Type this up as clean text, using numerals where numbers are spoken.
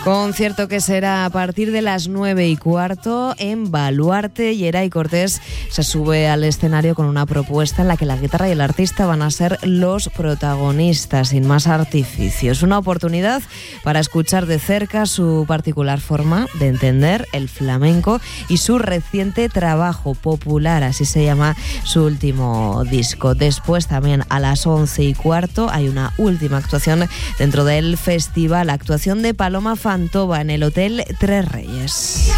Concierto que será a partir de las 9:15 en Baluarte. Yeray Cortés se sube al escenario con una propuesta en la que la guitarra y el artista van a ser los protagonistas, sin más artificios. Una oportunidad para escuchar de cerca su particular forma de entender el flamenco y su reciente trabajo popular, así se llama su último disco. Después, también a las 11:15, hay una última actuación dentro del festival, actuación de Paloma Fantova en el Hotel Tres Reyes.